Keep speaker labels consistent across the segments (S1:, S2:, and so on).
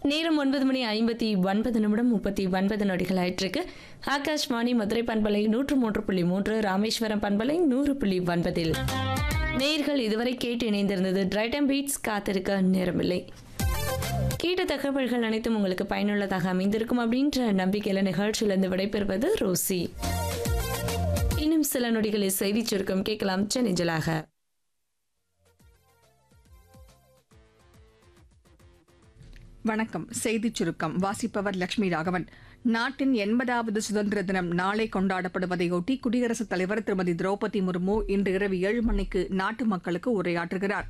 S1: நேரம் 9:59 39 நொடிகள் ஆயிட்டிருக்கு. ஆகாஷ்வாணி மதுரை பண்பலை 103.3, ராமேஸ்வரம் பண்பலை 100.9. நேயர்கள் இதுவரை கேட்டு இணைந்திருந்தது ரைட் டைம் பீட்ஸ். காத்திருக்க நேரமில்லை. கேட்ட தகவல்கள் அனைத்தும் உங்களுக்கு பயனுள்ளதாக அமைந்திருக்கும் அப்படின்ற நம்பிக்கையில நிகழ்ச்சியிலிருந்து விடைபெறுவது ரோசி. இன்னும் சில நொடிகளில் செய்தி சுருக்கம் கேட்கலாம் சென்னைஜலாக.
S2: வணக்கம். செய்திச் சுருக்கம் வாசிப்பவர் லட்சுமி ராகவன். நாட்டின் 80வது சுதந்திர தினம் நாளை கொண்டாடப்படுவதையொட்டி குடியரசுத் தலைவர் திருமதி திரௌபதி முர்மு இன்று இரவு 7 மணிக்கு நாட்டு மக்களுக்கு உரையாற்றுகிறார்.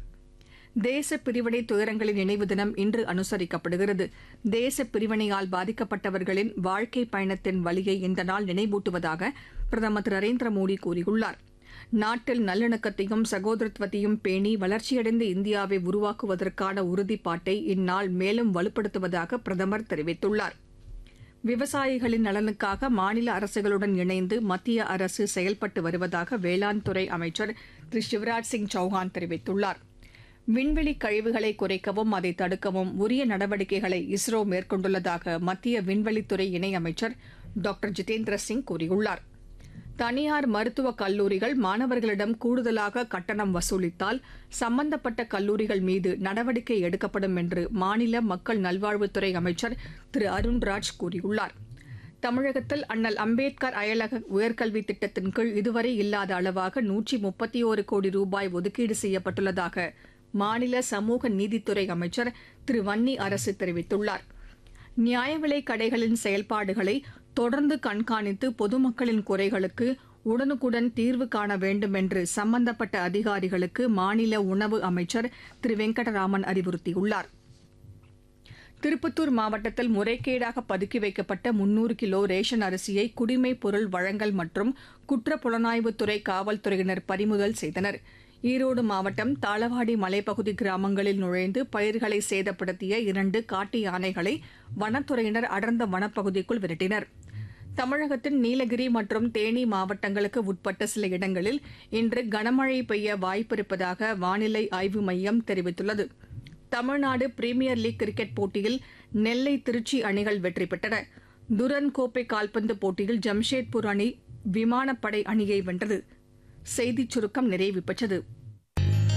S2: தேச பிரிவினை துயரங்களின் நினைவு தினம் இன்று அனுசரிக்கப்படுகிறது. தேச பிரிவினையால் பாதிக்கப்பட்டவர்களின் வாழ்க்கை பயணத்தின் வலியை இந்த நாள் நினைவூட்டுவதாக பிரதமர் திரு நரேந்திர மோடி கூறியுள்ளார். நாட்டில் நல்லிணக்கத்தையும் சகோதரத்துவத்தையும் பேணி வளர்ச்சியடைந்த இந்தியாவை உருவாக்குவதற்கான உறுதிப்பாட்டை இந்நாள் மேலும் வலுப்படுத்துவதாக பிரதமர் தெரிவித்துள்ளார். விவசாயிகளின் நலனுக்காக மாநில அரசுகளுடன் இணைந்து மத்திய அரசு செயல்பட்டு வருவதாக வேளாண் துறை அமைச்சர் திரு சிவராஜ் சிங் சௌஹான் தெரிவித்துள்ளார். விண்வெளி கழிவுகளை குறைக்கவும் அதை தடுக்கவும் உரிய நடவடிக்கைகளை இஸ்ரோ மேற்கொண்டுள்ளதாக மத்திய விண்வெளித்துறை இணையமைச்சர் டாக்டர் ஜிதேந்திர சிங் கூறியுள்ளார். தனியார் மருத்துவக் கல்லூரிகள் மாணவர்களிடம் கூடுதலாக கட்டணம் வசூலித்தால் சம்பந்தப்பட்ட கல்லூரிகள் மீது நடவடிக்கை எடுக்கப்படும் என்று மாநில மக்கள் நல்வாழ்வுத்துறை அமைச்சர் திரு அருண்ராஜ் கூறியுள்ளார். தமிழகத்தில் அண்ணல் அம்பேத்கர் அயலக உயர்கல்வி திட்டத்தின் கீழ் இதுவரை இல்லாத அளவாக 131 கோடி ரூபாய் ஒதுக்கீடு செய்யப்பட்டுள்ளதாக மாநில சமூக நீதித்துறை அமைச்சர் திரு வன்னி அரசு தெரிவித்துள்ளார். நியாய விலைக் கடைகளின் செயல்பாடுகளை தொடர்ந்து கண்காணித்து பொதுமக்களின் குறைகளுக்கு உடனுக்குடன் தீர்வு காண வேண்டும் என்று சம்பந்தப்பட்ட அதிகாரிகளுக்கு மாநில உணவு அமைச்சர் திரு வெங்கடராமன் அறிவுறுத்தியுள்ளார். திருப்பத்தூர் மாவட்டத்தில் முறைகேடாக பதுக்கி வைக்கப்பட்ட 300 கிலோ ரேஷன் அரிசியை குடிமைப் பொருள் வழங்கல் மற்றும் குற்றப்புலனாய்வுத்துறை காவல்துறையினர் பறிமுதல் செய்தனர். ஈரோடு மாவட்டம் தாளவாடி மலைப்பகுதி கிராமங்களில் நுழைந்து பயிர்களை சேதப்படுத்திய 2 காட்டு யானைகளை வனத்துறையினர் அடர்ந்த வனப்பகுதிக்குள் விரட்டினர். தமிழகத்தின் நீலகிரி மற்றும் தேனி மாவட்டங்களுக்கு உட்பட்ட சில இடங்களில் இன்று கனமழை பெய்ய வாய்ப்பிருப்பதாக வானிலை ஆய்வு மையம் தெரிவித்துள்ளது. தமிழ்நாடு பிரீமியர் லீக் கிரிக்கெட் போட்டியில் நெல்லை திருச்சி அணிகள் வெற்றி பெற்றன. துரன் கோப்பை கால்பந்து போட்டியில் ஜம்ஷேத்பூர் அணி விமானப்படை அணியை வென்றது. செய்திச் சுருக்கம் நிறைவு பெற்றது.